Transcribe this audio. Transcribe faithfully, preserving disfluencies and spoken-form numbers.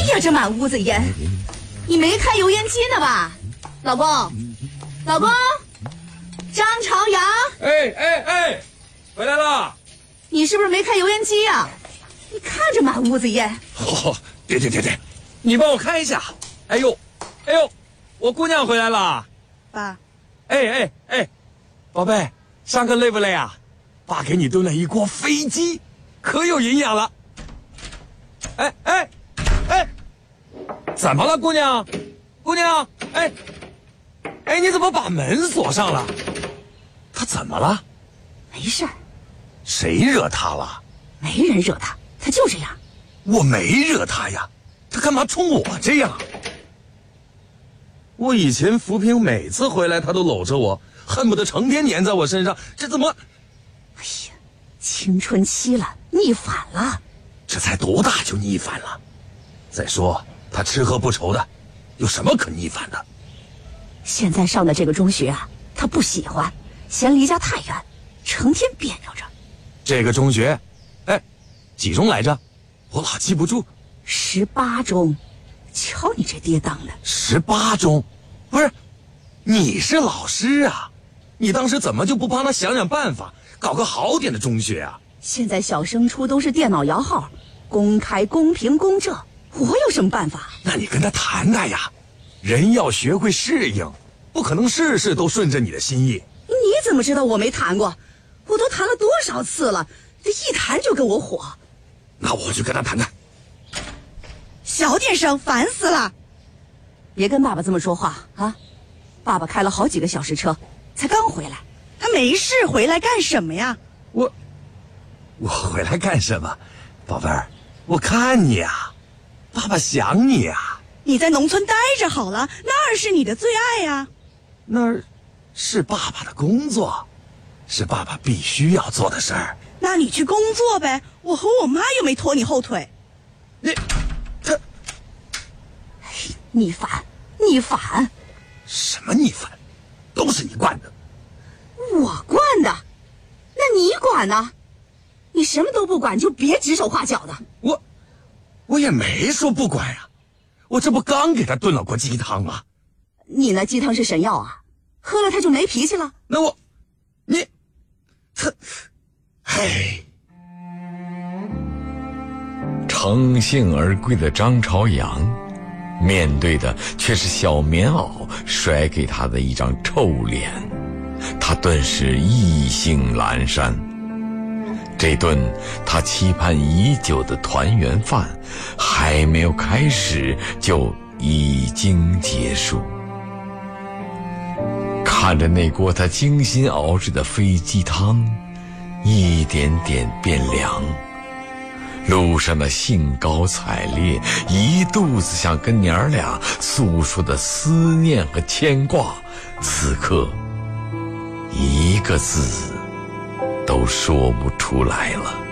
呀，这满屋子烟，你没开油烟机呢吧？老公，老公，张朝阳， 哎哎哎，回来了。 你是不是没开油烟机呀？你看这满屋子烟。 哦，对对对对，你帮我开一下。哎呦，哎呦，我姑娘回来了。 爸。 哎哎哎，宝贝，上课累不累啊？爸给你炖了一锅飞鸡，可有营养了。哎哎哎，怎么了，姑娘？姑娘，哎哎，你怎么把门锁上了？他怎么了？ 没事儿。 谁惹他了？ 没人惹他，他就这样。 我没惹他呀，他干嘛冲我这样？我以前扶贫每次回来他都搂着我，恨不得成天粘在我身上，这怎么？ 哎呀，青春期了，逆反了。 这才多大就逆反了？再说他吃喝不愁的，有什么可逆反的？ 现在上的这个中学啊，他不喜欢，嫌离家太远，成天别扭着。 这个中学，哎，几中来着？我老记不住。 十八中，瞧你这跌宕的。 十八中，不是，你是老师啊，你当时怎么就不帮他想想办法，搞个好点的中学啊？ 现在小升初都是电脑摇号，公开、公平、公正，我有什么办法？ 那你跟他谈谈呀，人要学会适应，不可能事事都顺着你的心意。 你怎么知道我没谈过？我都谈了多少次了，这一谈就跟我火。 那我去跟他谈谈。 小点声，烦死了！别跟爸爸这么说话啊！爸爸开了好几个小时车，才刚回来。他没事，回来干什么呀？ 我，我回来干什么？宝贝儿，我看你啊，爸爸想你啊。 你在农村待着好了，那儿是你的最爱呀。 那儿是爸爸的工作，是爸爸必须要做的事儿。 那你去工作呗，我和我妈又没拖你后腿。 你，他， 逆反，逆反， 什么逆反？都是你惯的。 我惯的？那你管呢？你什么都不管，就别指手画脚的。 我，我也没说不管呀，我这不刚给他炖了锅鸡汤吗？ 你那鸡汤是神药啊，喝了他就没脾气了？ 那我，你，他，嘿。 乘兴而归的张朝阳，面对的却是小棉袄甩给他的一张臭脸，他顿时意兴阑珊。这顿他期盼已久的团圆饭还没有开始就已经结束。看着那锅他精心熬制的飞鸡汤一点点变凉，路上的兴高采烈，一肚子想跟娘儿俩诉说的思念和牵挂，此刻一个字都说不出来了。